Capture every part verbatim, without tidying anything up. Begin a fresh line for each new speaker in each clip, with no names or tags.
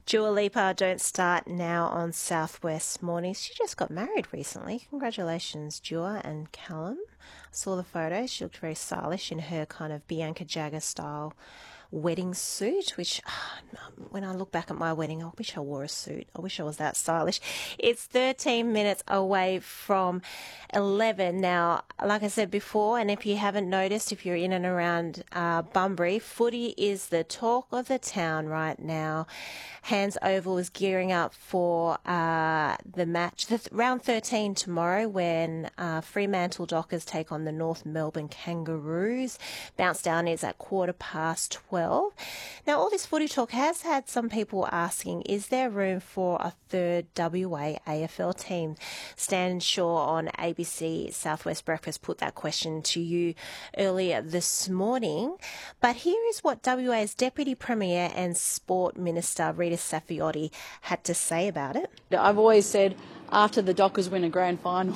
Dua Lipa, Don't Start Now on Southwest Mornings. She just got married recently. Congratulations, Dua and Callum. I saw the photos. She looked very stylish in her kind of Bianca Jagger style wedding suit, which when I look back at my wedding, I wish I wore a suit. I wish I was that stylish. It's thirteen minutes away from eleven now. Like I said before, and if you haven't noticed, if you're in and around uh, Bunbury, footy is the talk of the town right now. Hands Oval is gearing up for uh, the match, the th- round thirteen tomorrow, when uh, Fremantle Dockers take on the North Melbourne Kangaroos. Bounce down is at quarter past twelve. Now, all this footy talk has had some people asking, is there room for a third W A A F L team? Stan Shaw on A B C Southwest Breakfast put that question to you earlier this morning. But here is what W A's Deputy Premier and Sport Minister Rita Saffioti had to say about it.
I've always said after the Dockers win a grand final,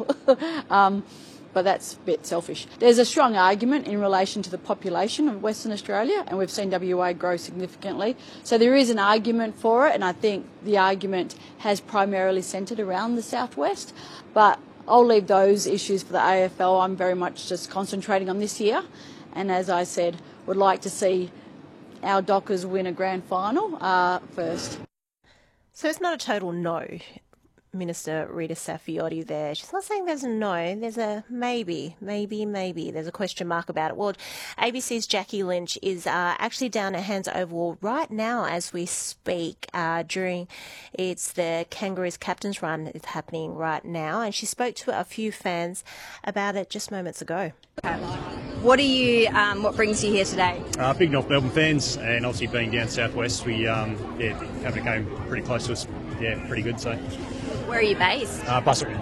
um, but that's a bit selfish. There's a strong argument in relation to the population of Western Australia, and we've seen W A grow significantly. So there is an argument for it, and I think the argument has primarily centred around the southwest. But I'll leave those issues for the A F L. I'm very much just concentrating on this year, and as I said, would like to see our Dockers win a grand final uh, first.
So it's not a total no. Minister Rita Saffioti there. She's not saying there's a no, there's a maybe, maybe, maybe. There's a question mark about it. Well, A B C's Jackie Lynch is uh, actually down at Hands Oval right now as we speak. Uh, during it's the Kangaroos Captain's Run is happening right now, and she spoke to a few fans about it just moments ago.
What are you? Um, what brings you here today?
Uh, big North Melbourne fans, and obviously being down southwest, we um, yeah having a game pretty close to us. Yeah, pretty good. So.
Where are you based?
Uh, Busselton.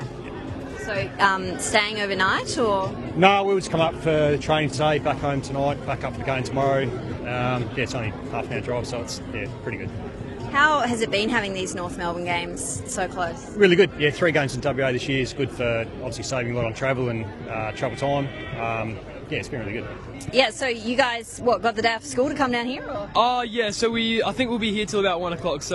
So, um, staying overnight or?
No, we'll just come up for training today, back home tonight, back up for the game tomorrow. Um, yeah, it's only half an hour drive, so it's yeah, pretty good.
How has it been having these North Melbourne games so close?
Really good. Yeah, three games in W A this year is good for obviously saving a lot on travel and uh, travel time. Um, yeah, it's been really good.
Yeah, so you guys, what, got the day after school to come down here? Or?
Oh, uh, yeah, so we, I think we'll be here till about one o'clock. So